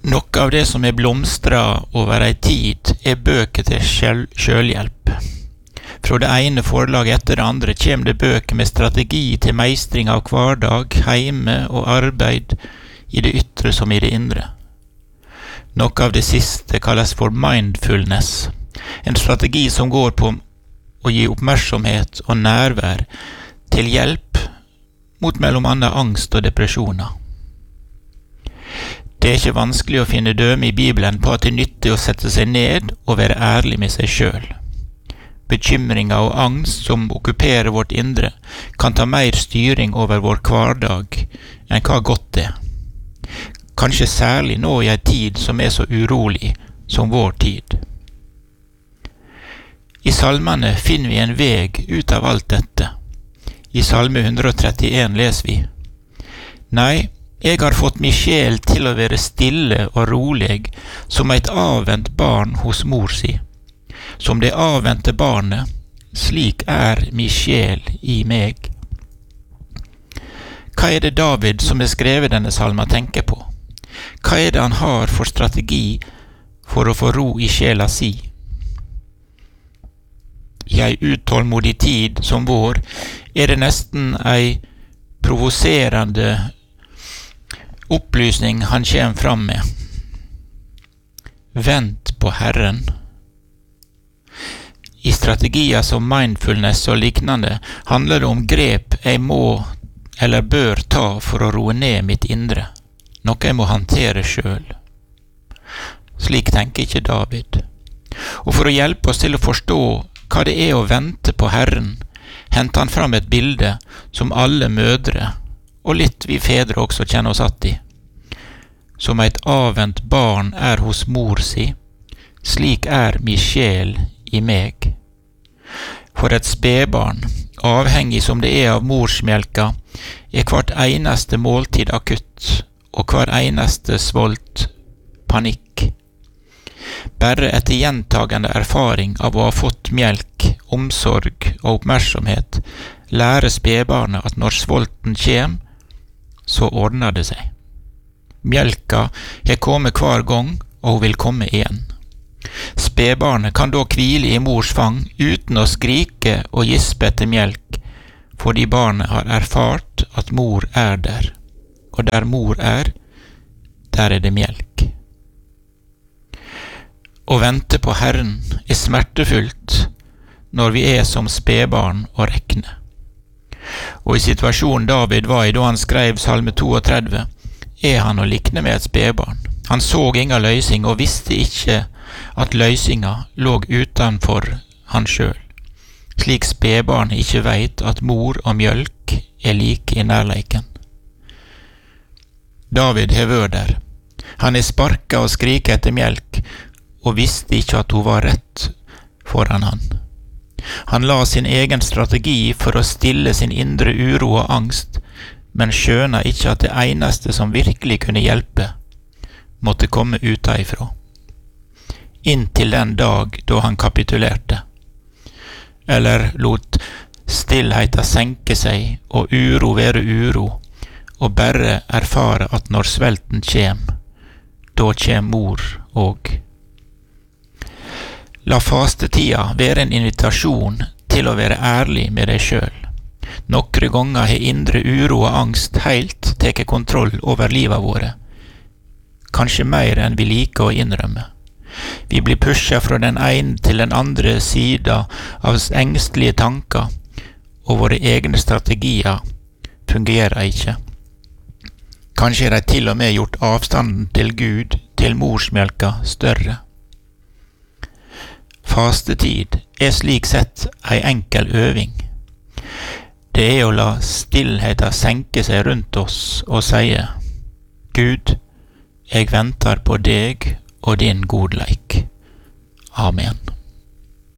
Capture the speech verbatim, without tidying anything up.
Noe av det som er blomstra over ei tid, er bøker til sjølhjelp. Fra det ene forlaget etter det andre kommer det bøker med strategi til meistring av hverdag, heime og arbeid, i det ytre som i det indre. Noe av det siste kalles for mindfulness, en strategi som går på å gi oppmerksomhet og nærvær til hjelp mot mellom annet angst og depresjoner. Det er ikke vanskelig å finne døme i Bibelen på at det er nyttig å sette seg ned og være ærlig med seg selv. Bekymringer og angst som okkuperer vårt indre kan ta mer styring over vår hverdag enn hva godt er. Kanskje særlig nå i en tid som er så urolig som vår tid. I salmene finner vi en veg ut av alt dette. I salme one thirty-one leser vi: Nei, jeg har fått min sjel til å være stille og rolig som et avvent barn hos mor si. Som det avvente barnet, slik er min sjel i meg. Hva er det David som har skrevet denne salma tenker på? Hva er det han har for strategi for å få ro i sjela si? I ei utålmodig tid som vår er det nesten ei provoserende opplysning han kommer fram med. Vent på Herren. I strategier som mindfulness og liknande handler det om grep jeg må eller bør ta for å roe ned mitt indre, noe jeg må håndtere selv. Slik tenker ikke David. Og for å hjelpe oss til å forstå hva det er å vente på Herren, henter han fram et bilde som alle mødre, og litt vi fedre også kjenner oss att i. Som et avvent barn er hos mor si, slik er min sjel i meg. For et spedbarn, avhengig som det er av morsmjelka, er hvert eneste måltid akutt, og hver eneste svolt panikk. Bare etter gjentagende erfaring av å ha fått mjelk, omsorg og oppmerksomhet, lærer spedbarnet at når svolten kjem, så ordner det seg. Mjelka har kommet hver gang, og hun vil komme igjen. Spedbarnet kan da hvile i mors fang uten å skrike og gispe etter mjelk, fordi barnet har erfart at mor er der, og der mor er, der er det mjelk. Å vente på Herren er smertefullt når vi er som spedbarn å rekne. Og i situasjonen David var i da han skrev salme thirty-two, er han å likne med et spedbarn. Han så ingen løsning og visste ikke at løsninga lå utenfor han sjøl, slik spedbarn ikke veit at mor og mjølk er like i nærleiken. David har vært der. Han er sparka og skriket etter mjølk, og visste ikke at hun var rett foran han. Han la sin egen strategi for å stille sin indre uro og angst, men skjønte ikke at det eneste som virkelig kunne hjelpe, måtte komme utenfra. Inntil den dag da han kapitulerte, eller lot stillheten senke seg og uro være uro, og bare erfare at når svelten kjem, da kjem mor og. La fastetida være en invitasjon til å være ærlig med deg sjøl. Nokre ganger har indre uro og angst heilt teke kontroll over livet våre, kanskje mer enn vi liker å innrømme. Vi blir pushet fra den ene til den andre sida av engstelige tanker, og våre egne strategier fungerer ikke. Kanskje er de til og med gjort avstanden til Gud, til morsmjelka, større. Fastetid er slik sett ei enkel øving. Det er å la stillheten senke seg rundt oss og sie: Gud, jeg venter på deg og din godleik. Amen.